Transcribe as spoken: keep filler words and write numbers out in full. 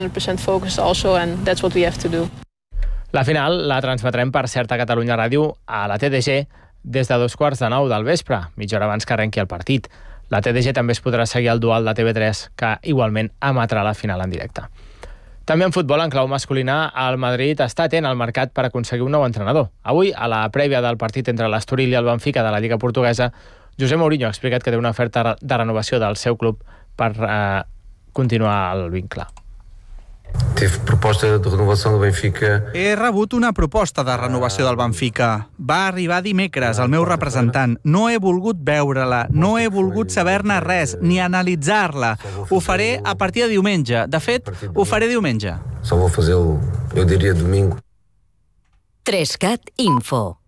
one hundred percent focused also, and that's what we have to do. La final la transmetrem per cert a Catalunya Ràdio a la T D G des de dos quarts de nou del vespre, mitja hora abans que arrenqui el partit. La T D G també es podrà seguir el dual de T V tres, que igualment emetrà la final en directe. També en futbol, en clau masculina, el Madrid està atent al mercat per aconseguir un nou entrenador. Avui, a la prèvia del partit entre l'Estoril i el Benfica de la Lliga Portuguesa, José Mourinho ha explicat que té una oferta de renovació del seu club per eh, continuar el vincle. Tive proposta de renovació del Benfica. He rebut una proposta de renovació del Benfica. Va arribar dimecres el meu representant. No he volgut veure-la, no he volgut saber-ne res, ni analitzar-la. Ho faré a partir de diumenge. De fet, ho faré diumenge. Só vou fazer, eu diria, domingo. tres cat Info.